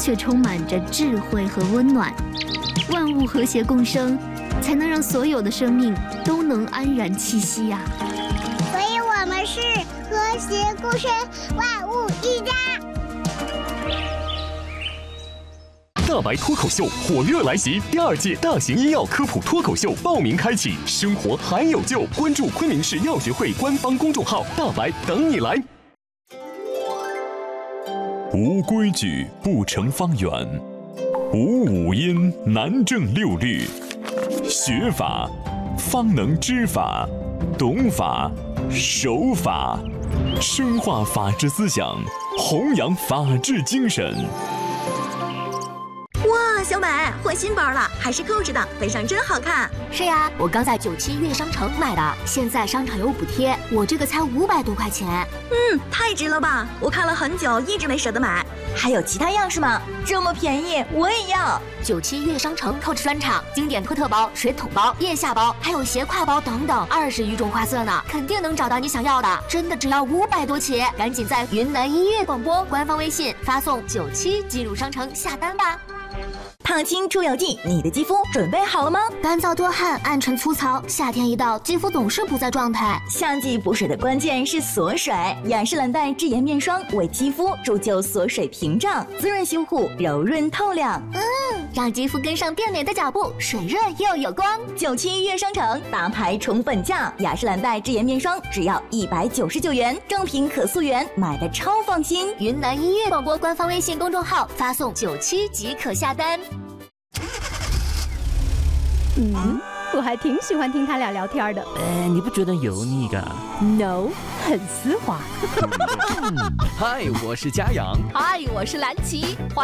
却充满着智慧和温暖。万物和谐共生，才能让所有的生命都能安然栖息呀。 所以我们是和谐共生，万物一家。 大白脱口秀火热来袭，第2届大型医药科普脱口秀报名开启，生活还有救！关注昆明市药学会官方公众号，大白等你来。 无规矩不成方圆，无五音难正六律。学法方能知法，懂法守法，深化法治思想，弘扬法治精神。 哇，小美换新包了，还是扣着的，背上真好看。 是呀，我刚在97悦商城买的，现在商场有补贴，我这个才500多块钱。 太值了吧！我看了很久，一直没舍得买。还有其他样式吗？这么便宜，我也要。 97悦商城Coach专场，经典托特包、水桶包、腋下包，还有斜挎包等等，20余种花色呢，肯定能找到你想要的。真的只要500多起，赶紧在云南音乐广播官方微信发送97进入商城下单吧。 烫青出油剂，你的肌肤准备好了吗？ 干燥多汗、暗沉粗糙，夏天一到，肌肤总是不在状态。 夏季补水的关键是锁水，雅诗兰黛智妍面霜为肌肤铸就锁水屏障，滋润修护，柔润透亮。 让肌肤跟上变美的脚步，水润又有光。 97悦商城大牌重本价，雅诗兰黛智妍面霜只要199元，正品可溯源，买的超放心。 云南音乐广播官方微信公众号发送97即可下单。 我还挺喜欢听他俩聊天的。 你不觉得油腻个 ？No， 很丝滑。 嗨，我是嘉阳。 嗨，我是蓝琪。